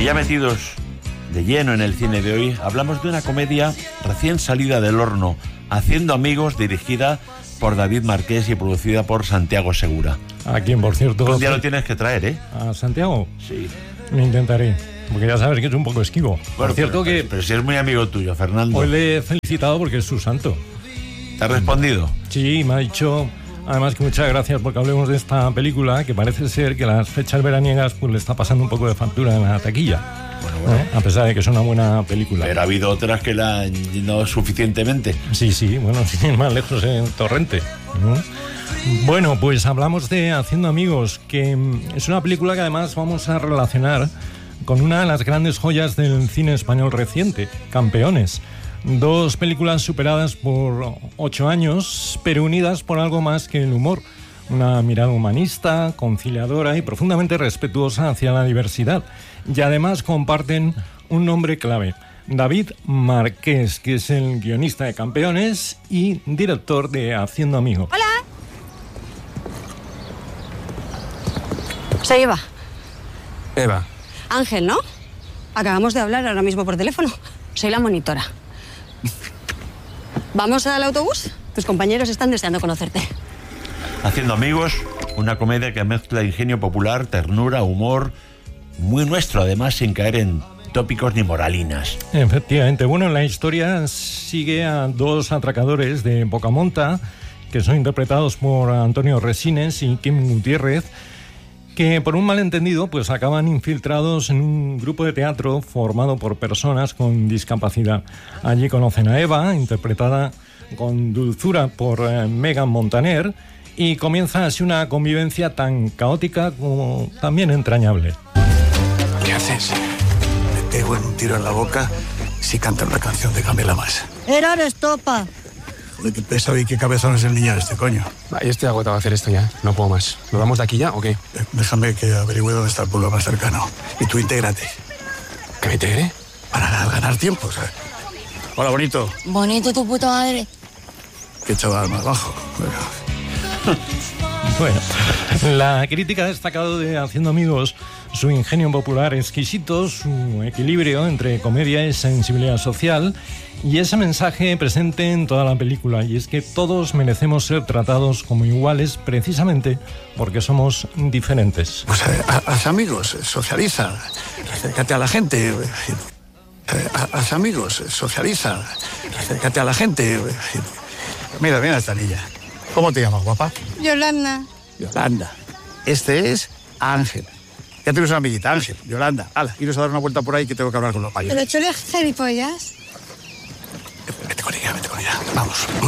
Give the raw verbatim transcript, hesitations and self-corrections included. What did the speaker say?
ya metidos de lleno en el cine de hoy, hablamos de una comedia recién salida del horno, Haciendo amigos, dirigida por David Marqués y producida por Santiago Segura. A quien, por cierto... Un día lo tienes que traer, ¿eh? ¿A Santiago? Sí. Me intentaré, porque ya sabes que es un poco esquivo. Bueno, por cierto pero, que... Pero, pero si es muy amigo tuyo, Fernando. Hoy le he felicitado porque es su santo. ¿Te ha respondido? Sí, me ha dicho... Además que muchas gracias porque hablemos de esta película, que parece ser que las fechas veraniegas pues le está pasando un poco de factura en la taquilla. Bueno, bueno. ¿Eh? A pesar de que es una buena película. Pero ha habido otras que la han llenado suficientemente. Sí, sí, bueno, sin ir más lejos en Torrente. ¿Eh? Bueno, pues hablamos de Haciendo amigos, que es una película que además vamos a relacionar con una de las grandes joyas del cine español reciente, Campeones. Dos películas superadas por ocho años, pero unidas por algo más que el humor. Una mirada humanista, conciliadora y profundamente respetuosa hacia la diversidad. Y además comparten un nombre clave, David Marqués, que es el guionista de Campeones y director de Haciendo amigos. ¡Hola! Soy Eva. Eva. Ángel, ¿no? Acabamos de hablar ahora mismo por teléfono. Soy la monitora. ¿Vamos al autobús? Tus compañeros están deseando conocerte. Haciendo amigos, una comedia que mezcla ingenio popular, ternura, humor, muy nuestro además, sin caer en tópicos ni moralinas. Efectivamente. Bueno, la historia sigue a dos atracadores de Bocamonta, que son interpretados por Antonio Resines y Kim Gutiérrez, que por un malentendido pues acaban infiltrados en un grupo de teatro formado por personas con discapacidad. Allí conocen a Eva, interpretada con dulzura por eh, Megan Montaner, y comienza así una convivencia tan caótica como también entrañable. ¿Qué haces? Me pego en un tiro en la boca si cantan una canción de Camela Más. Era estopa. Joder, qué pesado y qué cabezón es el niño este, coño. Va, yo estoy agotado a hacer esto ya. No puedo más. ¿Nos vamos de aquí ya o qué? Eh, déjame que averigüe dónde está el pueblo más cercano. Y tú intégrate. ¿Que me integre? Para ganar tiempo, ¿sabes? Hola, bonito. Bonito tu puta madre. Qué chaval más bajo. Bueno, la crítica ha destacado de Haciendo amigos su ingenio popular exquisito, su equilibrio entre comedia y sensibilidad social y ese mensaje presente en toda la película, y es que todos merecemos ser tratados como iguales precisamente porque somos diferentes. Pues eh, haz amigos, socializa, acércate a la gente. Eh, haz amigos, socializa, acércate a la gente. Mira, mira esta niña. ¿Cómo te llamas, guapa? Yolanda. Yolanda. Este es Ángel. Ya tienes una amiguita, Ángel. Yolanda. Hala, iros a dar una vuelta por ahí que tengo que hablar con los mayores. ¿Pero tú eres gilipollas? Vete con ella, vete con ella. Vamos.